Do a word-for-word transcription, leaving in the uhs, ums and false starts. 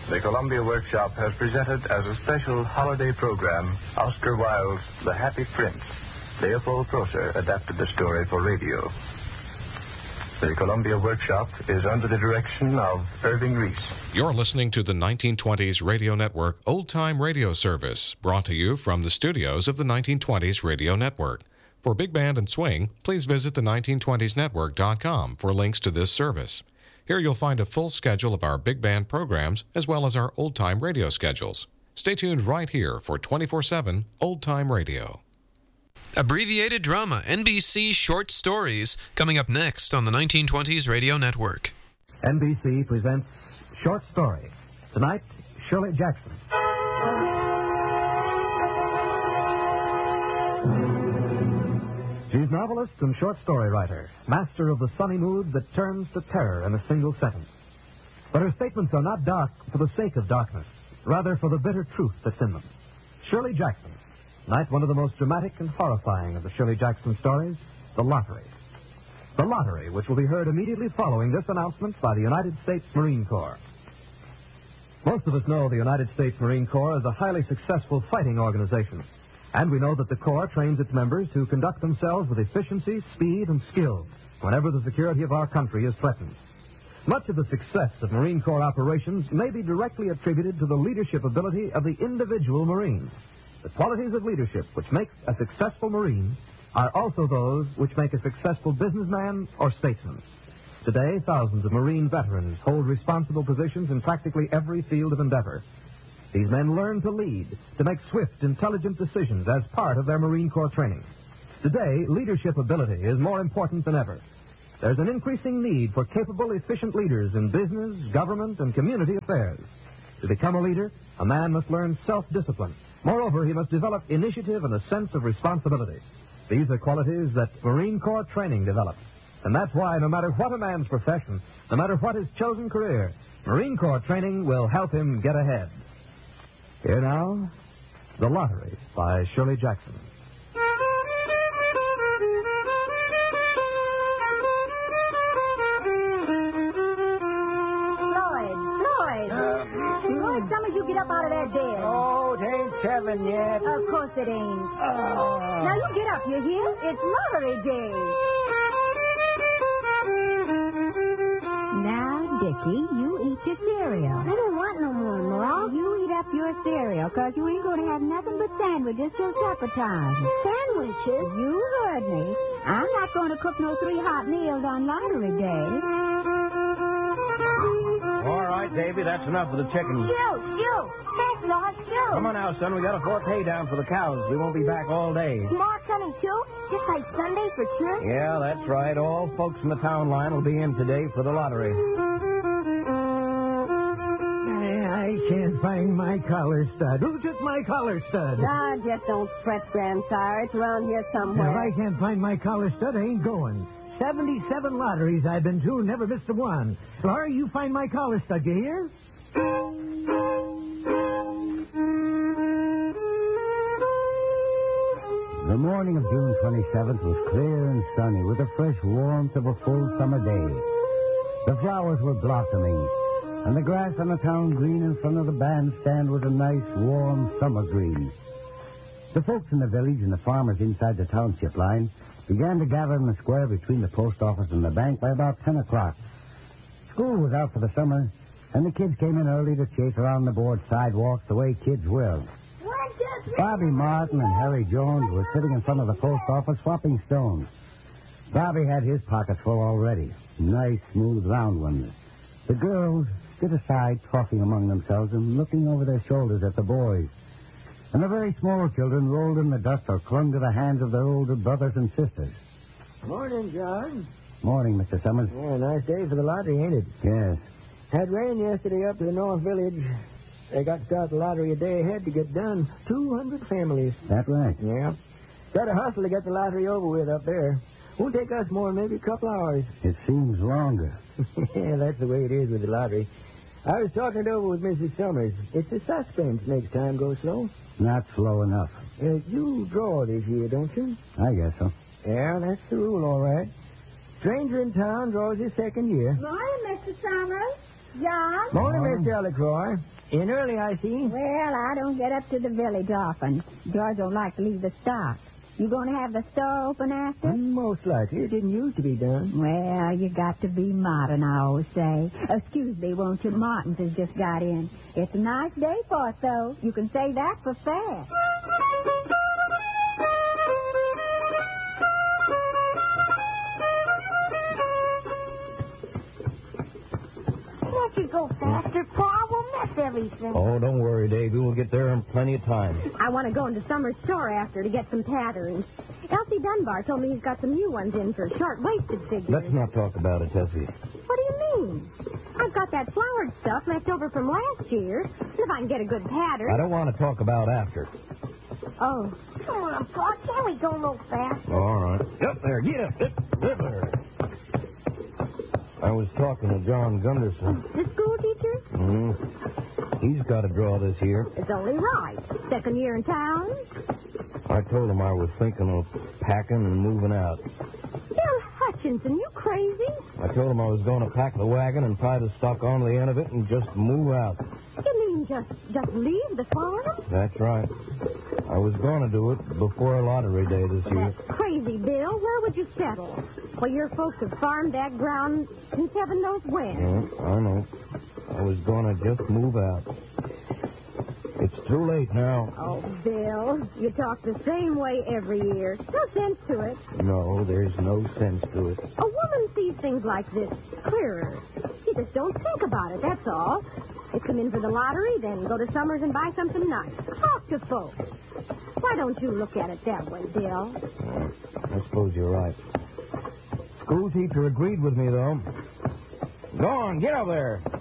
the Columbia Workshop has presented as a special holiday program Oscar Wilde's The Happy Prince. Leopold Prosser adapted the story for radio. The Columbia Workshop is under the direction of Irving Reese. You're listening to the nineteen twenties Radio Network Old Time Radio Service, brought to you from the studios of the nineteen twenties Radio Network. For Big Band and Swing, please visit the nineteen twenties network dot com for links to this service. Here you'll find a full schedule of our big band programs as well as our old-time radio schedules. Stay tuned right here for twenty-four seven Old Time Radio. Abbreviated drama, N B C Short Stories, coming up next on the nineteen twenties Radio Network. N B C presents Short Story. Tonight, Shirley Jackson. She's novelist and short story writer, master of the sunny mood that turns to terror in a single sentence. But her statements are not dark for the sake of darkness, rather for the bitter truth that's in them. Shirley Jackson. Tonight, one of the most dramatic and horrifying of the Shirley Jackson stories, The Lottery. The Lottery, which will be heard immediately following this announcement by the United States Marine Corps. Most of us know the United States Marine Corps as a highly successful fighting organization. And we know that the Corps trains its members to conduct themselves with efficiency, speed, and skill whenever the security of our country is threatened. Much of the success of Marine Corps operations may be directly attributed to the leadership ability of the individual Marine. The qualities of leadership which make a successful Marine are also those which make a successful businessman or statesman. Today, thousands of Marine veterans hold responsible positions in practically every field of endeavor. These men learn to lead, to make swift, intelligent decisions as part of their Marine Corps training. Today, leadership ability is more important than ever. There's an increasing need for capable, efficient leaders in business, government, and community affairs. To become a leader, a man must learn self-discipline. Moreover, he must develop initiative and a sense of responsibility. These are qualities that Marine Corps training develops. And that's why, no matter what a man's profession, no matter what his chosen career, Marine Corps training will help him get ahead. Here now, The Lottery by Shirley Jackson. Summers, you get up out of that bed. Oh, it ain't seven yet. Of course it ain't. Oh. Now you get up, you hear? It's lottery day. Now, Dickie, you eat your cereal. I don't want no more, Ma. You eat up your cereal, because you ain't going to have nothing but sandwiches till supper time. Sandwiches? You heard me. I'm not going to cook no three hot meals on lottery day. All right, Davy, that's enough of the chickens. Shoot, shoot. Thanks, Lord, shoot. Come on now, son. We got a fourth hay down for the cows. We won't be back all day. Ma coming too? Just like Sunday for church? Yeah, that's right. All folks in the town line will be in today for the lottery. I can't find my collar stud. Who took my collar stud? Ah, just don't fret, Grandsire. It's around here somewhere. Now, if I can't find my collar stud, I ain't going. Seventy-seven lotteries I've been to, never missed a one. Laura, you find my collar stud, you hear? The morning of June twenty-seventh was clear and sunny with the fresh warmth of a full summer day. The flowers were blossoming, and the grass on the town green in front of the bandstand was a nice, warm summer green. The folks in the village and the farmers inside the township line began to gather in the square between the post office and the bank by about ten o'clock. School was out for the summer, and the kids came in early to chase around the board sidewalks the way kids will. Bobby Martin and Harry Jones were sitting in front of the post office swapping stones. Bobby had his pockets full already, nice, smooth, round ones. The girls stood aside talking among themselves and looking over their shoulders at the boys. And the very small children rolled in the dust or clung to the hands of their older brothers and sisters. Morning, John. Morning, Mister Summers. Yeah, nice day for the lottery, ain't it? Yes. Had rain yesterday up to the North Village. They got to start the lottery a day ahead to get done. Two hundred families. That right? Yeah. Got to hustle to get the lottery over with up there. Won't take us more than maybe a couple hours. It seems longer. Yeah, that's the way it is with the lottery. I was talking it over with Missus Summers. It's a suspense makes time go slow. Not slow enough. Uh, you draw this year, don't you? I guess so. Yeah, that's the rule, all right. Stranger in town draws his second year. Morning, Mister Summers. John? Morning, Miss Delacroix. In early, I see. Well, I don't get up to the village often. George don't like to leave the stock. You going to have the store open after? Most likely. It didn't used to be done. Well, you got to be modern, I always say. Excuse me, won't you? Martin's has just got in. It's a nice day for it, though. You can say that for fair. Can't you go faster, Pa? We'll miss everything. Oh, don't worry, Davy. We'll get there in plenty of time. I want to go into Summer's store after to get some patterns. Elsie Dunbar told me he's got some new ones in for short-waisted figures. Let's not talk about it, Tessie. What do you mean? I've got that flowered stuff left over from last year. And if I can get a good pattern... I don't want to talk about after. Oh. Come on, Pa. Can't we go a little faster? All right. Up there. Get up. Up, up there. I was talking to John Gunderson. The school teacher? Mm-hmm. He's got a draw this year. It's only right. Second year in town. I told him I was thinking of packing and moving out. Bill Hutchinson, you crazy? I told him I was going to pack the wagon and tie the stock on the end of it and just move out. You mean just just leave the farm? That's right. I was going to do it before lottery day this year. That's crazy, Bill. Where would you settle? Well, your folks have farmed that ground since heaven knows when. Yeah, I know. I was going to just move out. It's too late now. Oh, Bill, you talk the same way every year. No sense to it. No, there's no sense to it. A woman sees things like this clearer. You just don't think about it, that's all. They come in for the lottery, then go to Summers and buy something nice. Talk to folks. Why don't you look at it that way, Bill? Uh, I suppose you're right. School teacher agreed with me, though. Go on, get up there.